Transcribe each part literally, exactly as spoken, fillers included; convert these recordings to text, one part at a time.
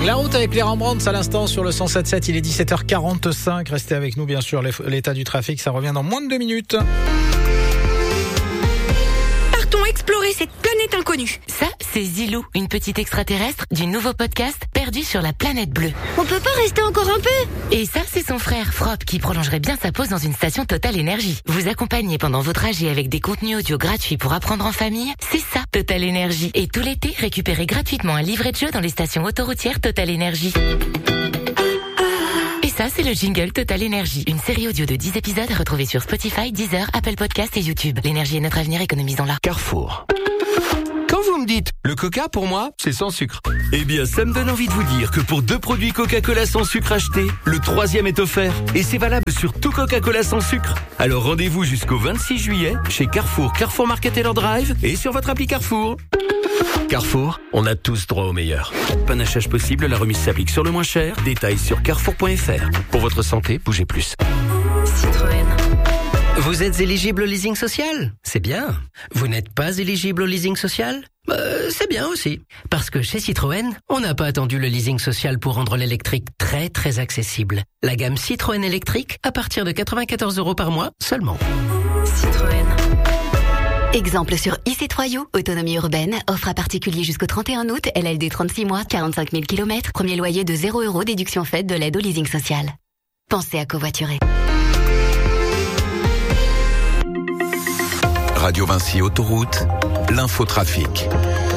La route avec les Rembrandts à l'instant sur le cent sept sept, il est dix-sept heures quarante-cinq. Restez avec nous bien sûr, l'état du trafic, ça revient dans moins de deux minutes. Partons explorer cette planète inconnue. Ça, c'est Zilou, une petite extraterrestre du nouveau podcast Perdu sur la planète bleue. On peut pas rester encore un peu? Et ça, c'est son frère Frop qui prolongerait bien sa pause dans une station Total Énergie. Vous accompagnez pendant vos trajets avec des contenus audio gratuits pour apprendre en famille, c'est ça Total Énergie. Et tout l'été, récupérez gratuitement un livret de jeu dans les stations autoroutières Total Énergie. Et ça, c'est le jingle Total Énergie, une série audio de dix épisodes à retrouver sur Spotify, Deezer, Apple Podcasts et YouTube. L'énergie est notre avenir, économisons-la. Carrefour. Quand vous me dites, le coca pour moi, c'est sans sucre. Eh bien, ça me donne envie de vous dire que pour deux produits Coca-Cola sans sucre achetés, le troisième est offert. Et c'est valable sur tout Coca-Cola sans sucre. Alors rendez-vous jusqu'au vingt-six juillet chez Carrefour, Carrefour Market Taylor Drive et sur votre appli Carrefour. Carrefour, on a tous droit au meilleur. Panachage possible, la remise s'applique sur le moins cher. Détails sur carrefour point f r. Pour votre santé, bougez plus. Citroën. Vous êtes éligible au leasing social? C'est bien. Vous n'êtes pas éligible au leasing social? Euh, c'est bien aussi. Parce que chez Citroën, on n'a pas attendu le leasing social pour rendre l'électrique très très accessible. La gamme Citroën électrique à partir de quatre-vingt-quatorze euros par mois seulement. Citroën. Exemple sur e C trois U, autonomie urbaine, offre à particulier jusqu'au trente et un août, L L D trente-six mois, quarante-cinq mille kilomètres, premier loyer de zéro euros, déduction faite de l'aide au leasing social. Pensez à covoiturer. Radio Vinci Autoroute, l'infotrafic.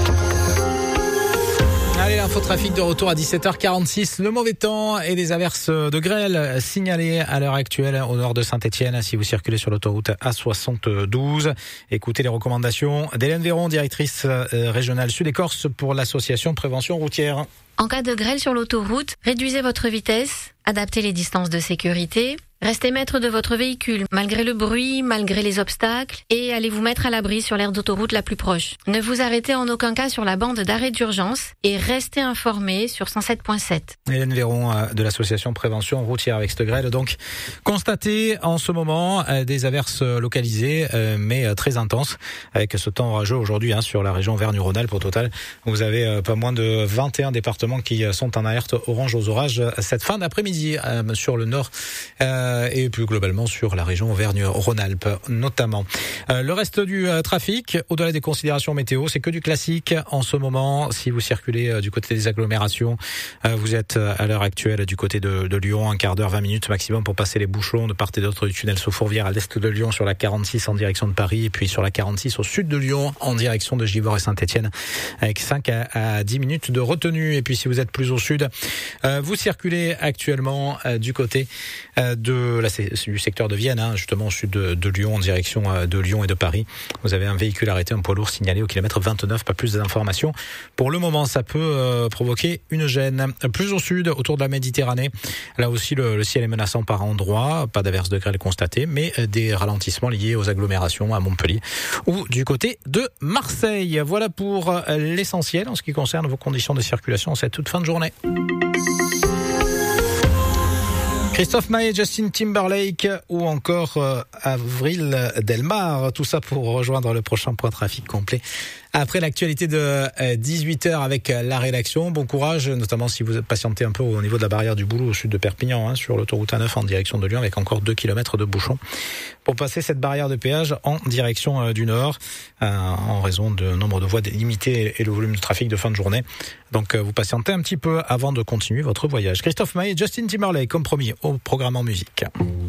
Allez, l'infotrafic de retour à dix-sept heures quarante-six. Le mauvais temps et des averses de grêle signalées à l'heure actuelle au nord de Saint-Étienne si vous circulez sur l'autoroute A soixante-douze. Écoutez les recommandations d'Hélène Véron, directrice régionale Sud-Écorce pour l'association Prévention Routière. En cas de grêle sur l'autoroute, réduisez votre vitesse, adaptez les distances de sécurité, restez maître de votre véhicule malgré le bruit, malgré les obstacles et allez vous mettre à l'abri sur l'aire d'autoroute la plus proche. Ne vous arrêtez en aucun cas sur la bande d'arrêt d'urgence et restez informé sur cent sept point sept. Hélène Véron de l'association Prévention Routière avec cette grêle. Donc, constatez en ce moment des averses localisées mais très intenses avec ce temps orageux aujourd'hui hein, sur la région Auvergne-Rhône-Alpes. Au total, vous avez pas moins de vingt et un départements qui sont en alerte orange aux orages cette fin d'après-midi euh, sur le nord euh, et plus globalement sur la région Auvergne-Rhône-Alpes notamment. Euh, le reste du euh, trafic, au-delà des considérations météo, c'est que du classique en ce moment. Si vous circulez euh, du côté des agglomérations, euh, vous êtes euh, à l'heure actuelle du côté de, de Lyon, un quart d'heure, vingt minutes maximum pour passer les bouchons de part et d'autre du tunnel sous Fourvière à l'est de Lyon sur la quarante-six en direction de Paris et puis sur la quarante-six au sud de Lyon en direction de Givors et Saint-Étienne avec cinq à dix minutes de retenue. Et puis si vous êtes plus au sud, euh, vous circulez actuellement euh, du côté euh, de là, c'est, c'est du secteur de Vienne, hein, justement au sud de, de Lyon, en direction euh, de Lyon et de Paris. Vous avez un véhicule arrêté, un poids lourd signalé au kilomètre vingt-neuf. Pas plus d'informations. Pour le moment, ça peut euh, provoquer une gêne. Plus au sud, autour de la Méditerranée, là aussi le, le ciel est menaçant par endroits. Pas d'averse de grêle constatée, mais euh, des ralentissements liés aux agglomérations à Montpellier ou du côté de Marseille. Voilà pour euh, l'essentiel en ce qui concerne vos conditions de circulation cette toute fin de journée. Christophe Maé, Justin Timberlake ou encore euh, Avril Delmar, tout ça pour rejoindre le prochain point trafic complet. Après l'actualité de euh, dix-huit heures avec euh, la rédaction, bon courage, notamment si vous patientez un peu au niveau de la barrière du Boulot au sud de Perpignan, hein, sur l'autoroute A neuf en direction de Lyon avec encore deux kilomètres de bouchons pour passer cette barrière de péage en direction euh, du nord euh, en raison de nombre de voies limité et le volume de trafic de fin de journée. Donc euh, vous patientez un petit peu avant de continuer votre voyage. Christophe Maé, Justin Timberlake, comme promis, au programme en musique.